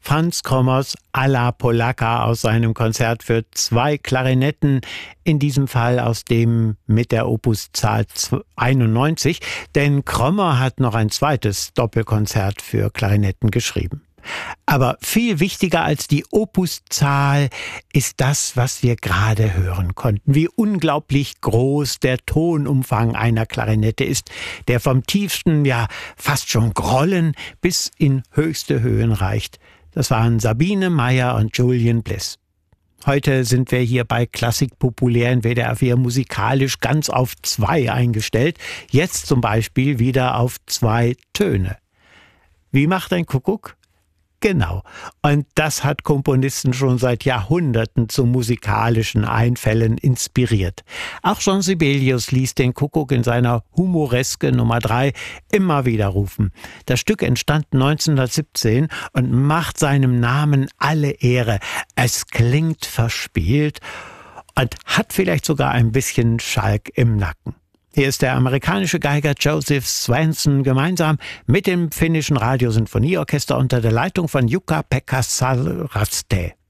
Franz Krommers Alla Polacca aus seinem Konzert für 2 Klarinetten, in diesem Fall aus dem mit der Opuszahl 91, denn Krommer hat noch ein zweites Doppelkonzert für Klarinetten geschrieben. Aber viel wichtiger als die Opuszahl ist das, was wir gerade hören konnten. Wie unglaublich groß der Tonumfang einer Klarinette ist, der vom tiefsten, ja fast schon Grollen bis in höchste Höhen reicht. Das waren Sabine Meyer und Julian Bliss. Heute sind wir hier bei Klassik Populär in WDR 4 musikalisch ganz auf 2 eingestellt. Jetzt zum Beispiel wieder auf 2 Töne. Wie macht ein Kuckuck? Genau. Und das hat Komponisten schon seit Jahrhunderten zu musikalischen Einfällen inspiriert. Auch Jean Sibelius ließ den Kuckuck in seiner Humoreske Nummer 3 immer wieder rufen. Das Stück entstand 1917 und macht seinem Namen alle Ehre. Es klingt verspielt und hat vielleicht sogar ein bisschen Schalk im Nacken. Hier ist der amerikanische Geiger Joseph Swanson gemeinsam mit dem finnischen Radiosinfonieorchester unter der Leitung von Jukka-Pekka Salraste.